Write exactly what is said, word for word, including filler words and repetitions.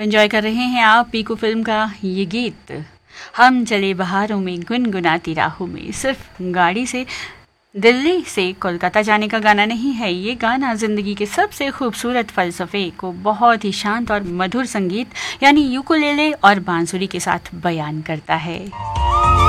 Enjoy कर रहे हैं आप पीकू फिल्म का ये गीत। हम चले बहारों में गुनगुनाती राहों में। सिर्फ गाड़ी से दिल्ली से कोलकाता जाने का गाना नहीं है, ये गाना जिंदगी के सबसे खूबसूरत फलसफे को बहुत ही शांत और मधुर संगीत यानी यूकुलेले और बांसुरी के साथ बयान करता है।